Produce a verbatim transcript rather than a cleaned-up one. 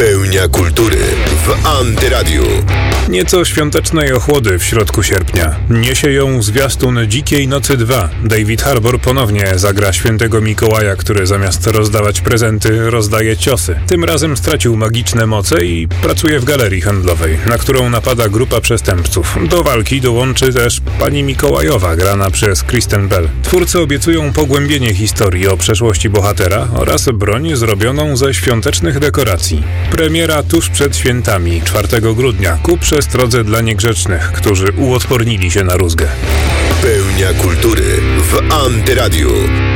Pełnia kultury w Antyradiu. Nieco świątecznej ochłody w środku sierpnia. Niesie ją zwiastun Dzikiej Nocy dwa. David Harbour ponownie zagra świętego Mikołaja, który zamiast rozdawać prezenty, rozdaje ciosy. Tym razem stracił magiczne moce i pracuje w galerii handlowej, na którą napada grupa przestępców. Do walki dołączy też pani Mikołajowa, grana przez Kristen Bell. Twórcy obiecują pogłębienie historii o przeszłości bohatera oraz broń zrobioną ze świątecznych dekoracji. Premiera tuż przed świętami, czwartego grudnia, ku przestrodze dla niegrzecznych, którzy uodpornili się na rózgę. Pełnia kultury w Antyradiu.